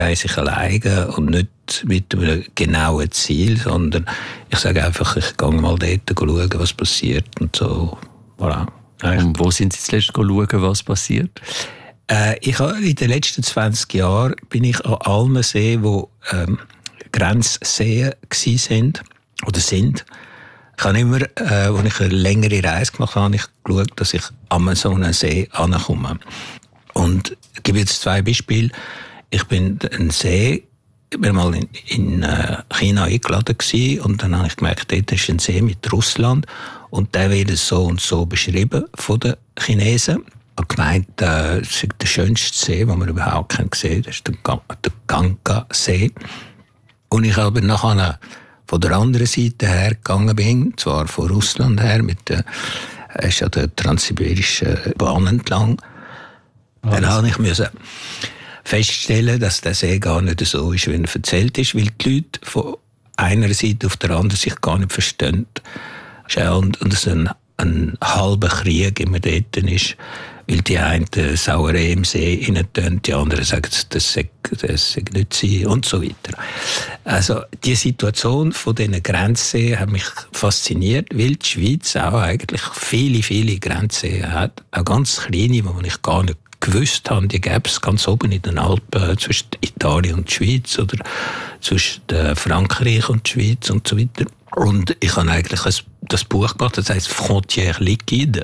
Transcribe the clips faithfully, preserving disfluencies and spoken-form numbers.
reise ich alleine und nicht mit einem genauen Ziel, sondern ich sage einfach, ich gehe mal dort schauen, was passiert und so. Voilà. Und wo sind Sie zuletzt schauen, was passiert? Äh, ich habe in den letzten zwanzig Jahren bin ich an allen Seen, die ähm, Grenzseen waren oder sind. Ich habe immer, äh, als ich eine längere Reise gemacht habe, habe ich geschaut, dass ich an so einen See ankomme. Und ich gebe jetzt zwei Beispiele. Ich bin ein See, ich war mal in, in China eingeladen gewesen, und dann habe ich gemerkt, dort ist ein See mit Russland und der wird so und so beschrieben von den Chinesen. Ich habe gemeint, äh, das ist der schönste See, den man überhaupt gesehen hat. Das ist der, der Ganga-See. Und ich aber nachher von der anderen Seite her gegangen bin, zwar von Russland her, mit der, äh, ist ja der transsibirischen Bahn entlang. Ah, dann habe ich müssen feststellen, dass der See gar nicht so ist, wie er erzählt ist, weil die Leute von einer Seite auf der anderen sich gar nicht verstehen. Und, und es ein, ein halber Krieg immer dort ist, weil die einen Sauerei im See reintun, die anderen sagen, das sei, das sei nicht sein und so weiter. Also die Situation von diesen Grenzseen hat mich fasziniert, weil die Schweiz auch eigentlich viele, viele Grenzseen hat, auch ganz kleine, die ich gar nicht gewusst habe, die gäbe es ganz oben in den Alpen zwischen Italien und der Schweiz oder zwischen Frankreich und der Schweiz und so weiter. Und ich habe eigentlich ein, das Buch gemacht, das heisst «Frontières liquides»,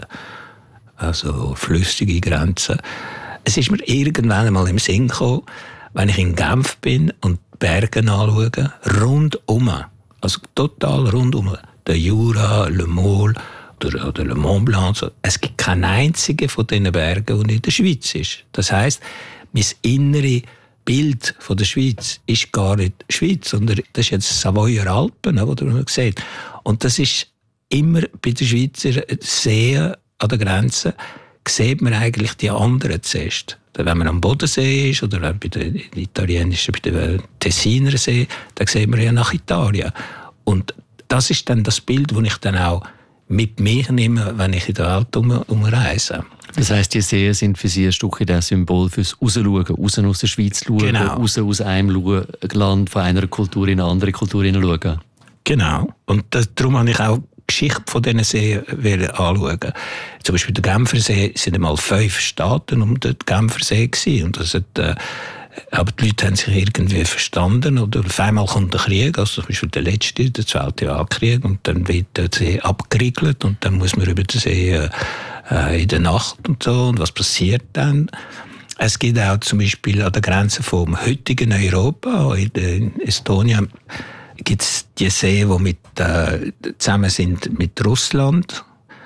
also flüssige Grenzen. Es ist mir irgendwann einmal im Sinn gekommen, wenn ich in Genf bin und die Berge anschaue, rundum, also total rundum, der Jura, Le Mol, Oder, oder Le Mont Blanc. Es gibt keinen einzigen von diesen Bergen, der in der Schweiz ist. Das heisst, mein inneres Bild von der Schweiz ist gar nicht die Schweiz, sondern das ist jetzt Savoyer Alpen, oder man sieht. Und das ist immer bei den Schweizer Seen an der Grenze, sieht man eigentlich die anderen zuerst. Wenn man am Bodensee ist oder bei den italienischen, bei den Tessiner See, dann sieht man ja nach Italien. Und das ist dann das Bild, das ich dann auch mit mir nehme, wenn ich in der Welt um, umreise. Das heisst, die Seen sind für Sie ein Stück das Symbol fürs Rausschauen, raus aus der Schweiz schauen, genau. raus aus einem Land von einer Kultur in eine andere Kultur schauen. Genau. Und das, darum habe ich auch die Geschichte von diesen Seen anschauen. Zum Beispiel der Genfersee sind einmal fünf Staaten um den Genfersee gewesen. Und das hat, äh, aber die Leute haben sich irgendwie verstanden. Oder auf einmal kommt der Krieg, also zum Beispiel der letzte, der Zweite Weltkrieg, und dann wird der See abgeriegelt und dann muss man über den See äh, in der Nacht und so. Und was passiert dann? Es gibt auch zum Beispiel an der Grenze vom heutigen Europa, in, in Estonien, gibt es die Seen, die mit, äh, zusammen sind mit Russland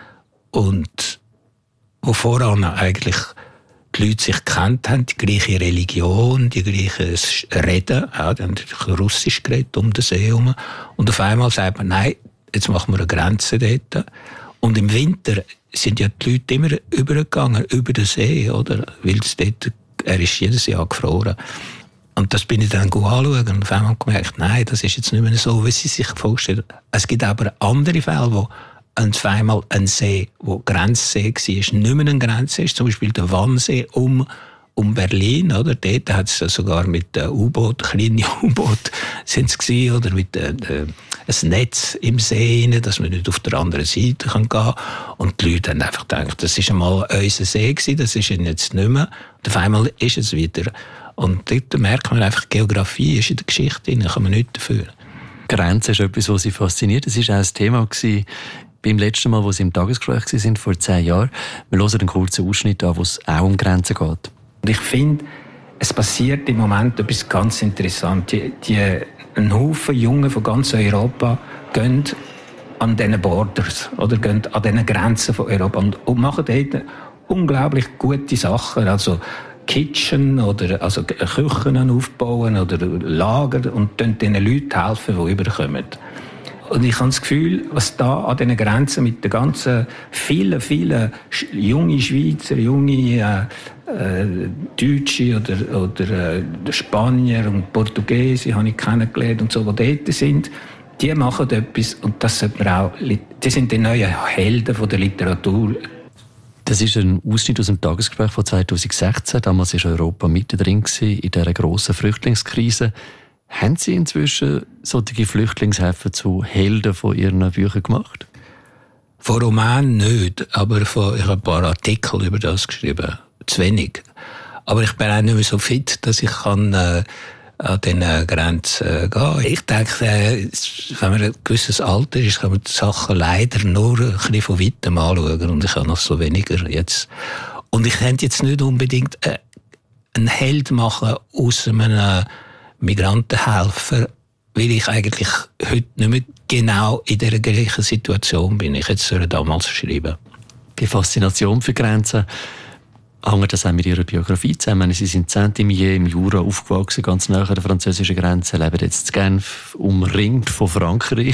und wo voran eigentlich die Leute sich gekannt haben, die gleiche Religion, die gleiche Reden, ja, die haben Russisch geredet um den See herum. Und auf einmal sagt man, nein, jetzt machen wir eine Grenze dort. Und im Winter sind ja die Leute immer übergegangen, über den See, oder? Weil es dort, er ist jedes Jahr gefroren. Und das bin ich dann anschauen und auf einmal gemerkt, nein, das ist jetzt nicht mehr so, wie sie sich vorstellen. Es gibt aber andere Fälle, wo und zweimal ein See, der Grenzsee war, nicht mehr ein Grenzsee ist, zum Beispiel der Wannsee um, um Berlin, oder? Dort hat es sogar mit äh, U-Boot, kleinen U-Boot sind es gewesen, oder mit äh, äh, ein Netz im See rein, dass man nicht auf der anderen Seite gehen kann. Und die Leute haben einfach gedacht, das war einmal unser See gewesen, das ist jetzt nicht mehr. Und auf einmal ist es wieder. Und dort merkt man einfach, Geografie ist in der Geschichte, da kann man nichts dafür. Grenzen ist etwas, was Sie fasziniert. Das war auch ein Thema gewesen beim letzten Mal, wo Sie im Tagesgespräch waren, vor zehn Jahren. Wir hören einen kurzen Ausschnitt an, wo es auch um Grenzen geht. Und ich finde, es passiert im Moment etwas ganz Interessantes. Die, die, ein Haufen Jungen von ganz Europa gehen an diesen Borders oder gehen an diesen Grenzen von Europa und, und machen dort unglaublich gute Sachen. Also Kitchen oder also Küchen aufbauen oder Lager und dann den Leuten helfen, die überkommen. Und ich habe das Gefühl, was da an diesen Grenzen mit den ganzen vielen, vielen jungen Schweizer, junge äh, äh, Deutsche oder, oder äh, Spanier und Portugiesen habe ich kennengelernt und so, die dort sind, die machen etwas und das sollte man auch, die sind die neuen Helden von der Literatur. Das ist ein Ausschnitt aus dem Tagesgespräch von zweitausendsechzehn. Damals war Europa mittendrin in dieser grossen Flüchtlingskrise. Haben Sie inzwischen solche Flüchtlingshäfen zu Helden von Ihren Büchern gemacht? Von Roman nicht, aber von, ich habe ein paar Artikel über das geschrieben. Zu wenig. Aber ich bin auch nicht mehr so fit, dass ich kann, äh, an diesen Grenzen äh, gehen. Ich denke, äh, wenn man ein gewisses Alter ist, kann man die Sachen leider nur ein bisschen von weitem anschauen. Und ich habe noch so weniger jetzt. Und ich könnte jetzt nicht unbedingt äh, einen Held machen aus einem Migrantenhelfer, weil ich eigentlich heute nicht mehr genau in der gleichen Situation bin. Ich hätte es damals schreiben. Die Faszination für Grenzen hängt das auch mit Ihrer Biografie zusammen. Sie sind Saint-Imier im Jura aufgewachsen, ganz nahe an der französischen Grenze, leben jetzt in Genf, umringt von Frankreich.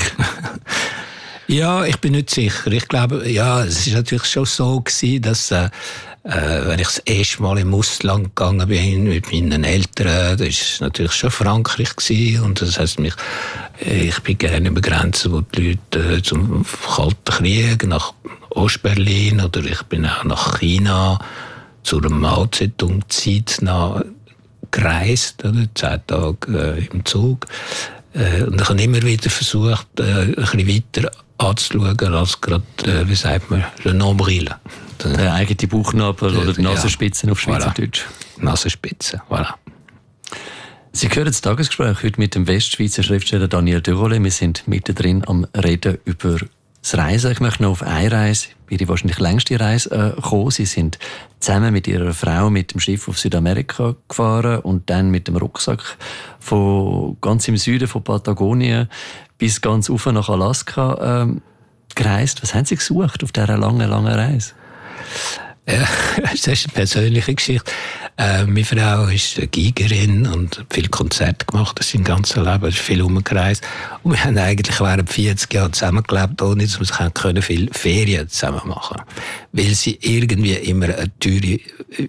Ja, ich bin nicht sicher. Ich glaube, ja, es ist natürlich schon so gewesen, dass äh, wenn ich das erste Mal im Ausland gegangen bin mit meinen Eltern, das war natürlich schon Frankreich gewesen. Und das heisst, mich, ich bin gerne über Grenzen, wo die Leute äh, zum Kalten Krieg nach Ostberlin oder ich bin auch nach China zu einer Mao Zedong-Zeit gereist, oder? Zehn Tage äh, im Zug. Äh, und ich habe immer wieder versucht, äh, ein bisschen weiter anzuschauen, als gerade, äh, wie sagt man, le nombril. Der eigene Bauchnabel oder die Nasenspitzen, ja, auf Schweizerdeutsch. Voilà. Nasenspitzen, voilà. Sie hören das Tagesgespräch heute mit dem Westschweizer Schriftsteller Daniel de Rollet. Wir sind mittendrin am Reden über das Reisen. Ich möchte noch auf eine Reise, Ihre wahrscheinlich längste Reise, äh, kommen. Sie sind zusammen mit Ihrer Frau mit dem Schiff auf Südamerika gefahren und dann mit dem Rucksack von ganz im Süden von Patagonien bis ganz rauf nach Alaska ähm, gereist. Was haben Sie gesucht auf dieser langen, langen Reise? Ja, das ist eine persönliche Geschichte. Äh, meine Frau ist eine Gigerin und hat viele Konzerte gemacht, das ist im ganzen Leben, ist viel umgereist. Und wir haben eigentlich während vierzig Jahren zusammengelebt, ohne dass wir es können, viele Ferien zusammen machen. Weil sie irgendwie immer eine teure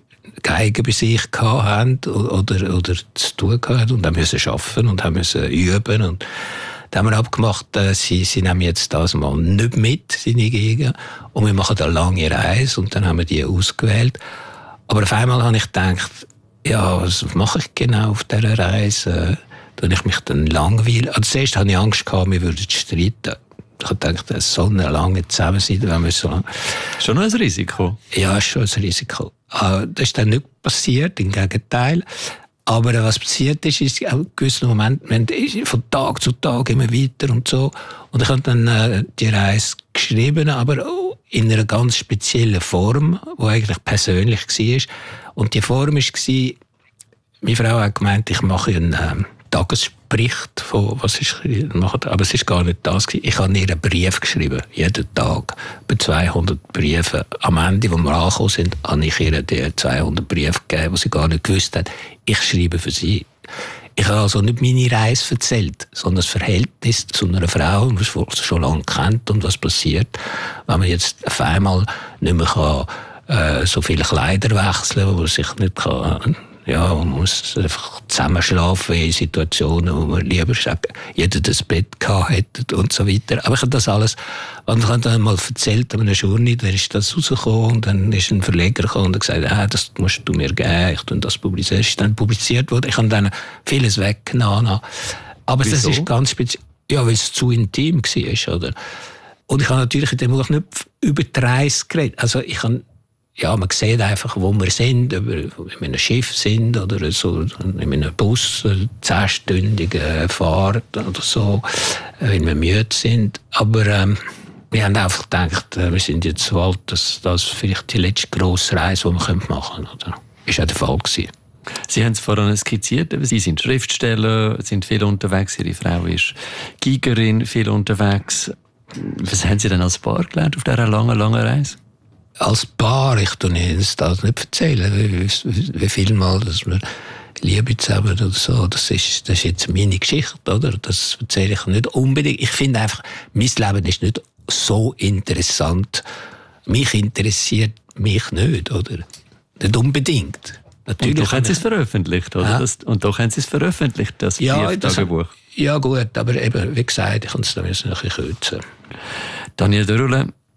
Geige bei sich hatten oder, oder zu tun hatten und haben müssen arbeiten und haben müssen üben. Und da haben wir abgemacht, äh, sie, sie nehmen jetzt das mal nicht mit, seine Gegend, und wir machen eine lange Reise, und dann haben wir die ausgewählt. Aber auf einmal habe ich gedacht, ja, was mache ich genau auf dieser Reise? Dann ich mich dann langweilen. Also zuerst hatte ich Angst gehabt, wir würden streiten. Ich habe gedacht, das ist so eine lange Zusammensein, wenn wir so lang... Schon noch ein Risiko? Ja, schon ein Risiko. Das ist dann nicht passiert, im Gegenteil. Aber was passiert ist, ist auch in gewissen Momenten, von Tag zu Tag immer weiter und so. Und ich habe dann äh, die Reise geschrieben, aber auch in einer ganz speziellen Form, die eigentlich persönlich war. Und die Form war, meine Frau hat gemeint, ich mache einen äh, Tagesbericht von, was ich mache. Aber es war gar nicht das. Ich habe ihr einen Brief geschrieben, jeden Tag. Über zweihundert Briefe. Am Ende, wo wir angekommen sind, habe ich ihr die zweihundert Briefe gegeben, die sie gar nicht gewusst hat. Ich schreibe für sie. Ich habe also nicht meine Reise erzählt, sondern das Verhältnis zu einer Frau, die man schon lange kennt, und was passiert, wenn man jetzt auf einmal nicht mehr kann, äh, so viele Kleider wechseln kann, wo man sich nicht kann, ja, man muss einfach zusammenschlafen in Situationen, wo man lieber jeder das Bett gehabt hätte und so weiter. Aber ich habe das alles, und ich habe dann mal erzählt an einem Journal, da ist das rausgekommen, und dann ist ein Verleger gekommen und hat gesagt, ah, das musst du mir geben, ich tue das publizieren. Es ist dann publiziert worden. Ich habe dann vieles weggenommen. Aber das ist ganz speziell, ja, weil es zu intim war, oder? Und ich habe natürlich in dem Buch nicht über die Reise geredet. Also ich habe Ja, man sieht einfach, wo wir sind, ob wir in einem Schiff sind oder so, in einem Bus, zehnstündige Fahrt oder so, wenn wir müde sind. Aber ähm, wir haben einfach gedacht, wir sind jetzt so alt, dass das vielleicht die letzte grosse Reise, die wir machen können. Oder? Ist auch der Fall gewesen. Sie haben es vorhin skizziert, Sie sind Schriftsteller, sind viel unterwegs, Ihre Frau ist Gigerin, viel unterwegs. Was haben Sie denn als Paar gelernt auf dieser langen, langen Reise? Als Paar, ich tue Ihnen das nicht erzählen, wie, wie viel Mal, dass wir Liebe zusammen oder so, das ist, das ist jetzt meine Geschichte, oder? Das erzähle ich nicht unbedingt. Ich finde einfach, mein Leben ist nicht so interessant. Mich interessiert mich nicht, oder? Nicht unbedingt. Natürlich. Und doch haben Sie es veröffentlicht, oder? Ja. Das, und doch haben Sie es veröffentlicht, das ja, Brieftagebuch. Ja gut, aber eben, wie gesagt, ich kann es da ein bisschen kürzen. Daniel de Rollet,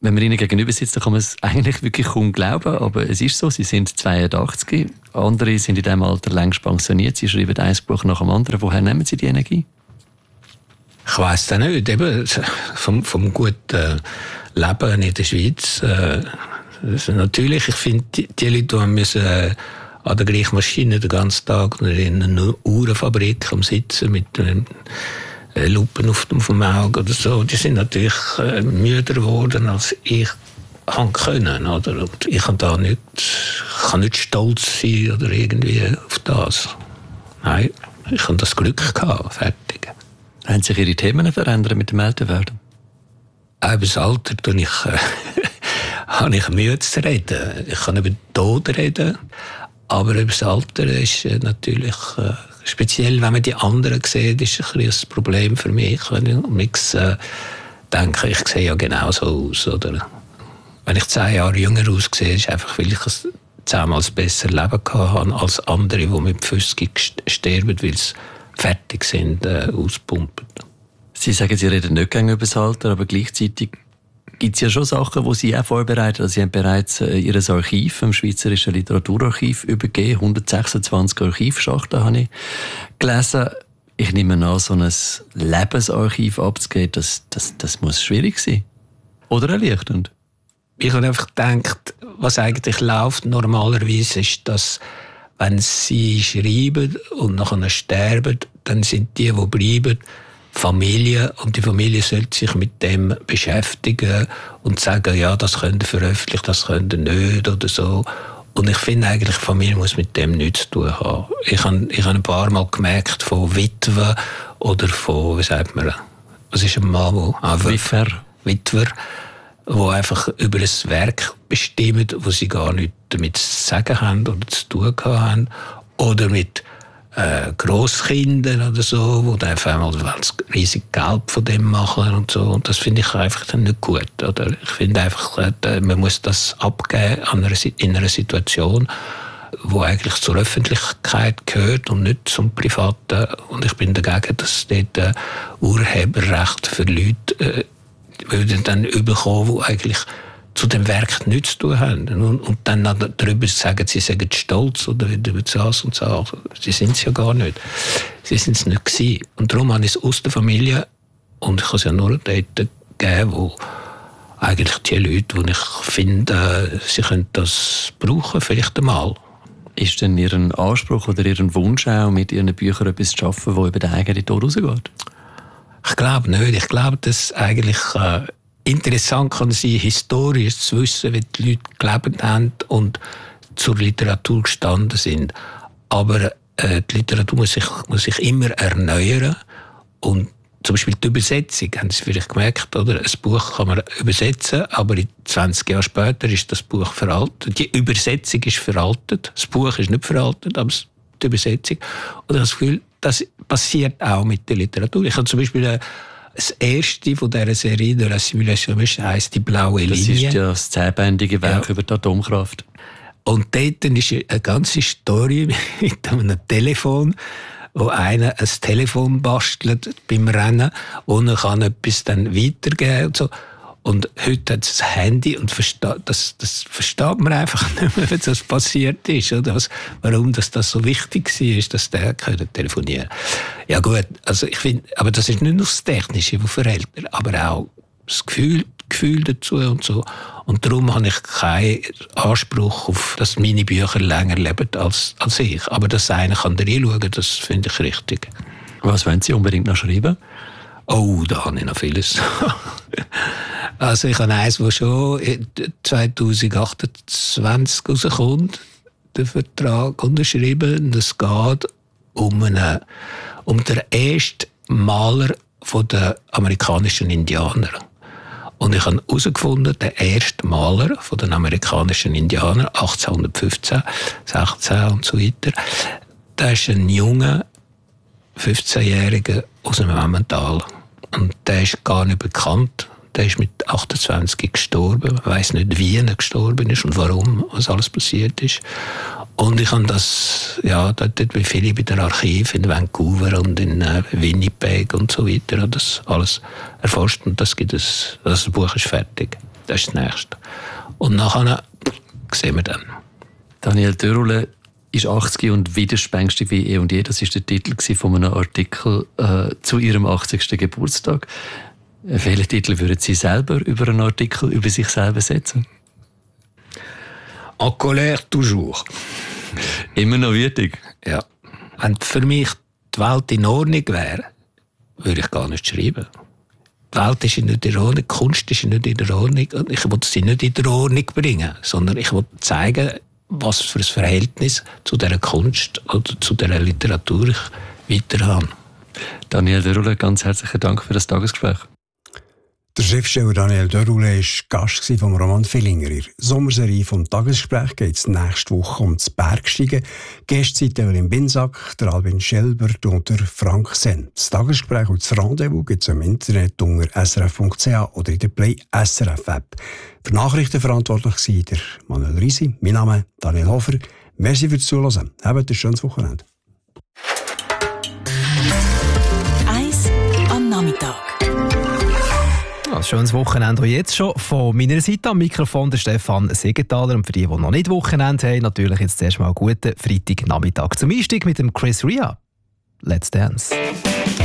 Wenn man ihnen gegenüber sitzt, dann kann man es eigentlich wirklich kaum glauben, aber es ist so, sie sind zweiundachtzig, andere sind in diesem Alter längst pensioniert, sie schreiben ein Buch nach dem anderen. Woher nehmen sie die Energie? Ich weiss es nicht. Eben vom, vom guten Leben in der Schweiz. Äh, also natürlich, ich finde, die, die Leute, die müssen äh, an der gleichen Maschine den ganzen Tag oder in einer Uhrenfabrik am Sitzen mit einem äh, Lupen auf dem, auf dem Auge oder so, die sind natürlich äh, müder geworden, als ich kann können. Oder? Und ich kann da nicht, kann nicht stolz sein oder irgendwie auf das. Nein, ich habe das Glück gehabt, fertig. Haben sich Ihre Themen verändert mit dem Älterwerden? Auch über das Alter tue ich, äh, habe ich Mühe zu reden. Ich kann über den Tod reden, aber über das Alter ist äh, natürlich, äh, speziell wenn man die anderen sieht, ist ein, ein Problem für mich. Wenn ich mich, äh, denke, ich sehe ja genauso aus. Oder? Wenn ich zehn Jahre jünger aussehe, ist einfach, weil ich ein zehnmal besser Leben hatte als andere, die mit fünfzig sterben, weil sie fertig sind, äh, auspumpen. Sie sagen, Sie reden nicht gerne über das Alter, aber gleichzeitig gibt es ja schon Sachen, die Sie auch vorbereiten. Also Sie haben bereits äh, Ihr Archiv, dem Schweizerischen Literaturarchiv, übergeben. hundertsechsundzwanzig Archivschachteln habe ich gelesen. Ich nehme an, so ein Lebensarchiv abzugeben, das, das, das muss schwierig sein. Oder erleichternd? Ich habe einfach gedacht, was eigentlich läuft normalerweise ist, dass wenn sie schreiben und nachher sterben, dann sind die, die bleiben, Familie. Und die Familie sollte sich mit dem beschäftigen und sagen, ja, das könnt ihr veröffentlichen, das könnt ihr nicht oder so. Und ich finde eigentlich, die Familie muss mit dem nichts zu tun haben. Ich habe, ich habe ein paar Mal gemerkt, von Witwen oder von, wie sagt man, was ist ein Mann, wo einfach... Witwer. Witwer, die einfach über ein Werk bestimmen, wo sie gar nichts damit zu sagen haben oder zu tun haben. Oder mit äh, Grosskindern oder so, die dann auf einmal riesig Geld von dem machen und so. Und das finde ich einfach dann nicht gut. Oder? Ich finde einfach, äh, man muss das abgeben an einer, in einer Situation, wo eigentlich zur Öffentlichkeit gehört und nicht zum Privaten. Und ich bin dagegen, dass dort äh, Urheberrecht für Leute äh, würden dann überkommen, die eigentlich zu dem Werk nichts zu tun haben. Und, und dann darüber sagen, sie seien stolz oder über das und so. Sie sind es ja gar nicht. Sie sind es nicht gewesen. Und darum habe ich es aus der Familie, und ich habe es ja nur dort gegeben, wo eigentlich die Leute, die ich finde, sie können das brauchen, vielleicht einmal. Ist denn Ihr Anspruch oder Ihr Wunsch auch, mit Ihren Büchern etwas zu schaffen, das über den eigenen Tod rausgeht? Ich glaube nicht. Ich glaube, dass eigentlich äh, interessant kann sein, historisch zu wissen, wie die Leute gelebt haben und zur Literatur gestanden sind. Aber äh, die Literatur muss sich, muss sich immer erneuern. Und zum Beispiel die Übersetzung, haben Sie vielleicht gemerkt, oder? Ein Buch kann man übersetzen, aber zwanzig Jahre später ist das Buch veraltet. Die Übersetzung ist veraltet. Das Buch ist nicht veraltet, aber die Übersetzung. Und ich habe das Gefühl, das passiert auch mit der Literatur. Ich habe zum Beispiel äh, das erste von dieser Serie, der Simulation, heisst «Die blaue Linie». Das ist ja das zehnbändige Werk ja. über die Atomkraft. Und dort ist eine ganze Story mit einem Telefon, wo einer ein Telefon bastelt beim Rennen und er kann etwas dann weitergeben und so. Und heute hat es ein Handy und das, das versteht man einfach nicht mehr, wenn das passiert ist. Oder? Warum das, das so wichtig war, dass der telefonieren konnte. Ja gut, also ich finde, aber das ist nicht nur das Technische, das verhält, aber auch das Gefühl, Gefühl dazu und so. Und darum habe ich keinen Anspruch auf, dass meine Bücher länger leben als, als ich. Aber dass einer kann da reinschauen, das finde ich richtig. Was wollen Sie unbedingt noch schreiben? Oh, da habe ich noch vieles. Also ich habe eins, das schon zwanzig achtundzwanzig rauskommt, den Vertrag unterschrieben. Es geht um, eine, um den ersten Maler der amerikanischen Indianer. Und ich habe herausgefunden, der erste Maler der amerikanischen Indianer, achtzehnhundertfünfzehn, sechzehn und so weiter, der ist ein junger, fünfzehnjähriger aus dem Emmental. Und der ist gar nicht bekannt. Der ist mit achtundzwanzig gestorben. Ich weiss nicht, wie er gestorben ist und warum, was alles passiert ist. Und ich habe das, ja, dort bin viele bei den Archiven in Vancouver und in äh, Winnipeg und so weiter, habe das alles erforscht und das gibt es, das Buch ist fertig. das ist das Nächste. Und nachher sehen wir dann. Daniel Dörrule ist achtzig und widerspenstig wie eh und je. Das war der Titel von einem Artikel äh, zu ihrem achtzigsten Geburtstag. Welchen Titel würden Sie selber über einen Artikel über sich selber setzen? En colère toujours. Immer noch wütig? Ja. Wenn für mich die Welt in Ordnung wäre, würde ich gar nicht schreiben. Die Welt ist nicht in der Ordnung, die Kunst ist nicht in der Ordnung. Und ich will sie nicht in der Ordnung bringen, sondern ich will zeigen, was für ein Verhältnis zu dieser Kunst oder zu dieser Literatur ich weiter habe. Daniel Dörrule, ganz herzlichen Dank für das Tagesgespräch. Der Schriftsteller Daniel Dörrule war Gast vom Roman Villinger. In der Sommerserie vom Tagesgespräch geht es nächste Woche um das Bergsteigen. Gäste sind Evelyn Binsack, der Albin Schelbert und der Frank Senn. Das Tagesgespräch und das Rendezvous gibt es im Internet unter s r f punkt c h oder in der Play S R F App. Für Nachrichten verantwortlich war der Manuel Risi. Mein Name ist Daniel Hofer. Merci fürs Zuhören. Habt ein schönes Wochenende. Eins am Nachmittag. Ein schönes Wochenende jetzt schon. Von meiner Seite am Mikrofon der Stefan Siegenthaler. Und für die, die noch nicht Wochenende haben, natürlich jetzt zuerst mal einen guten Freitagnachmittag zum Einstieg mit dem Chris Rea. Let's Dance.